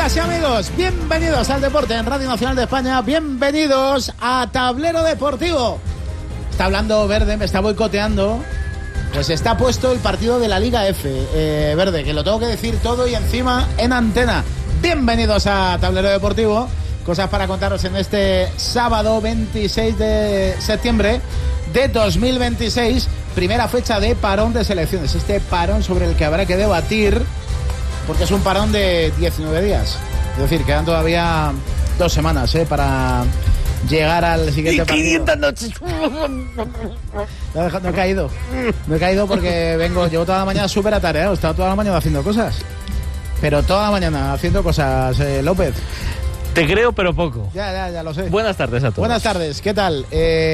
Amigas y amigos, bienvenidos al deporte en Radio Nacional de España, bienvenidos a Tablero Deportivo. Está hablando Verde, me está boicoteando. Pues está puesto el partido de la Liga F, Verde, que lo tengo que decir todo y encima en antena. Bienvenidos a Tablero Deportivo, cosas para contaros en este sábado 26 de septiembre de 2026, primera fecha de parón de selecciones. Este parón sobre el que habrá que debatir, porque es un parón de 19 días. Es decir, quedan todavía 2 semanas para llegar al siguiente partido. 500 noches. No he caído porque llevo toda la mañana súper atareado. He estado toda la mañana haciendo cosas. Pero toda la mañana haciendo cosas, López. Te creo, pero poco. Ya lo sé. Buenas tardes a todos. Buenas tardes, ¿qué tal?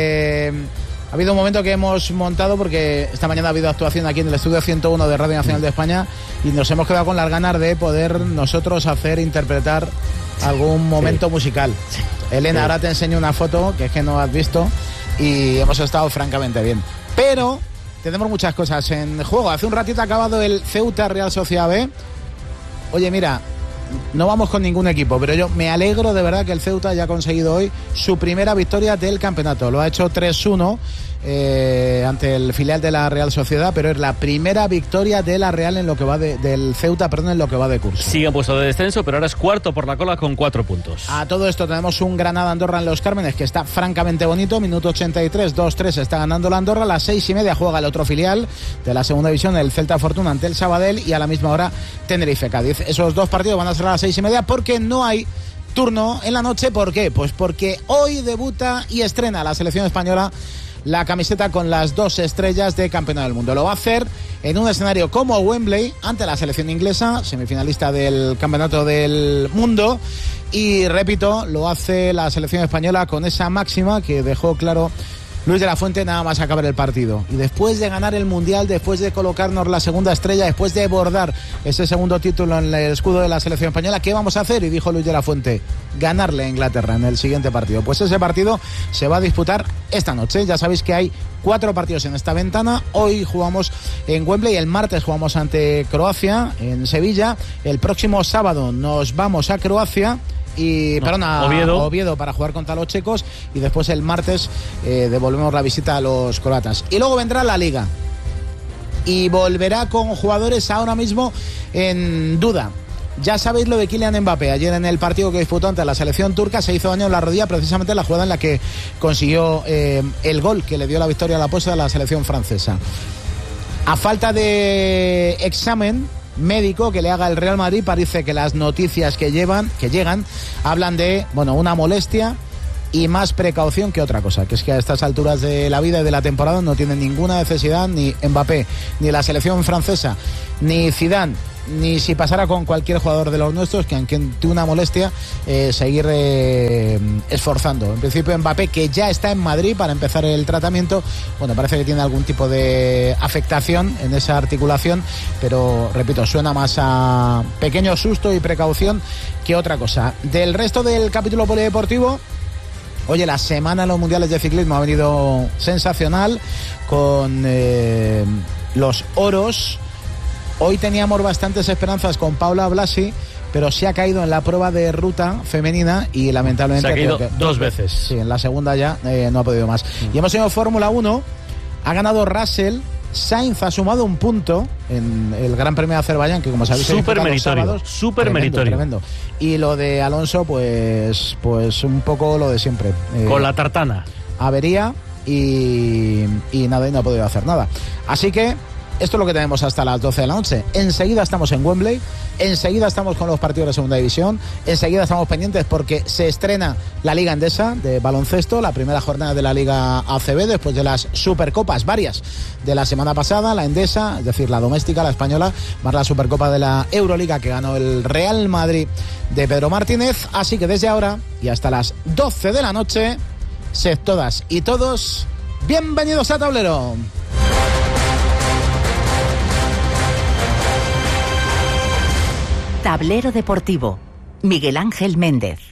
Ha habido un momento que hemos montado porque esta mañana ha habido actuación aquí en el estudio 101 de Radio Nacional de España y nos hemos quedado con las ganas de poder nosotros interpretar algún momento musical. Elena, ahora te enseño una foto que es que no has visto y hemos estado francamente bien. Pero tenemos muchas cosas en juego. Hace un ratito ha acabado el Ceuta Real Sociedad B. Oye, mira, no vamos con ningún equipo, pero yo me alegro de verdad que el Ceuta haya conseguido hoy su primera victoria del campeonato. Lo ha hecho 3-1 ante el filial de la Real Sociedad, pero es la primera victoria de la Real en lo que va del Ceuta, perdón, en lo que va de curso. Sigue en puesto de descenso, pero ahora es cuarto por la cola con 4 puntos. A todo esto tenemos un Granada-Andorra en Los Cármenes que está francamente bonito. Minuto 83, 2-3 está ganando la Andorra. A las 6:30 juega el otro filial de la segunda división, el Celta Fortuna ante el Sabadell, y a la misma hora Tenerife-Cádiz. Esos 2 partidos van a ser a las 6:30 porque no hay turno en la noche. ¿Por qué? Pues porque hoy debuta y estrena la selección española la camiseta con las 2 estrellas de campeón del mundo. Lo va a hacer en un escenario como Wembley ante la selección inglesa, semifinalista del campeonato del mundo, y repito, lo hace la selección española con esa máxima que dejó claro Luis de la Fuente nada más acabar el partido. Y después de ganar el Mundial, después de colocarnos la segunda estrella, después de bordar ese segundo título en el escudo de la selección española, ¿qué vamos a hacer? Y dijo Luis de la Fuente, ganarle a Inglaterra en el siguiente partido. Pues ese partido se va a disputar esta noche. Ya sabéis que hay 4 partidos en esta ventana. Hoy jugamos en Wembley, el martes jugamos ante Croacia en Sevilla. El próximo sábado nos vamos a Croacia a Oviedo para jugar contra los checos, y después el martes devolvemos la visita a los croatas. Y luego vendrá la Liga y volverá con jugadores ahora mismo en duda. Ya sabéis lo de Kylian Mbappé. Ayer en el partido que disputó ante la selección turca se hizo daño en la rodilla, precisamente en la jugada en la que consiguió el gol que le dio la victoria a la apuesta de la selección francesa. A falta de examen médico que le haga el Real Madrid, parece que las noticias que llegan hablan de una molestia y más precaución que otra cosa, que es que a estas alturas de la vida y de la temporada no tienen ninguna necesidad ni Mbappé, ni la selección francesa, ni Zidane, ni si pasara con cualquier jugador de los nuestros, que aunque tiene una molestia, seguir esforzando. En principio Mbappé, que ya está en Madrid para empezar el tratamiento, parece que tiene algún tipo de afectación en esa articulación, pero repito, suena más a pequeño susto y precaución que otra cosa. Del resto del capítulo polideportivo, oye, la semana en los mundiales de ciclismo ha venido sensacional con los oros. Hoy teníamos bastantes esperanzas con Paula Blasi, pero se ha caído en la prueba de ruta femenina y lamentablemente... Se ha caído 2 veces. Sí, en la segunda ya no ha podido más. Y hemos tenido Fórmula 1, ha ganado Russell, Sainz ha sumado un punto en el Gran Premio de Azerbaiyán, que como sabéis... Súper meritorio. Tremendo. Y lo de Alonso, pues un poco lo de siempre. Con la tartana. Avería y no ha podido hacer nada. Así que... esto es lo que tenemos hasta las 12 de la noche. Enseguida estamos en Wembley, enseguida estamos con los partidos de segunda división, enseguida estamos pendientes porque se estrena la Liga Endesa de baloncesto, la primera jornada de la Liga ACB, después de las Supercopas, varias de la semana pasada, la Endesa, es decir, la doméstica, la española, más la Supercopa de la Euroliga que ganó el Real Madrid de Pedro Martínez. Así que desde ahora y hasta las 12 de la noche, sed todas y todos bienvenidos a Tablero. Tablero Deportivo, Miguel Ángel Méndez.